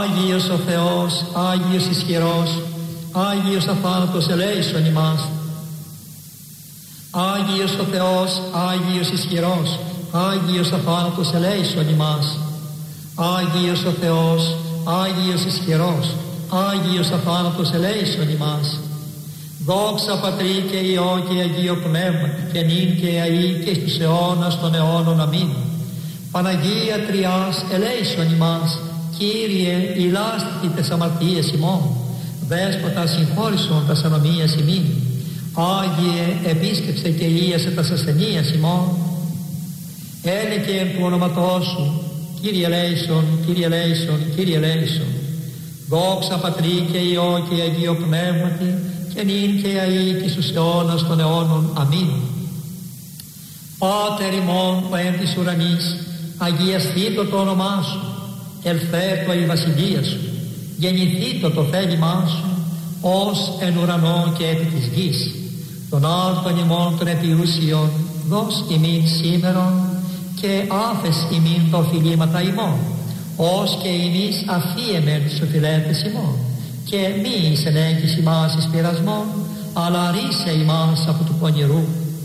Άγιος ο Θεός, Άγιος ισχυρός, Άγιος αθάνατος ελέησον ημάς. Άγιος ο Θεός, Άγιος ισχυρός, Άγιος αθάνατος ελέησον ημάς. Άγιος ο Θεός, Άγιος ισχυρός, Άγιος αθάνατος ελέησον ημάς. Δόξα Πατρί και Υιό και Αγίο Πνεύματι, και νυν και αεί και στους αιώνας των αιώνων. Αμήν. Παναγία Τριάς ελέησον ημάς. Κύριε, ηλάστητη τες αμαρτίες ημών. Δέσποτα, συγχώρησον τας ανομίας ημίν. Άγιε, επίσκεψε και ίασε τας ασθενείας ημών. Έλε και εν του ονοματός σου, Κύριε ελέησον, Κύριε ελέησον, Κύριε ελέησον. Δόξα Πατρί και Υιό και Αγίο Πνεύματι, και νυν και αεί και στους αιώνας των αιώνων. Αμήν. Πάτερ ημών που εν της ουρανής, αγιαστήτω το όνομά σου, ελθέτω η βασιλεία σου, γεννηθήτω το θέλημά σου, ως εν ουρανό και επί της γης. Τον άρτον ημών των επιούσιων δώσ' ημίν σήμερον, και άφες ημίν τα οφειλήματα ημών, ως και ημείς αφίεμεν στους οφειλέτες ημών. Και μη εις ενέγγις ημάς εις πειρασμόν, αλλά ρίσε ημάς από του πονηρού.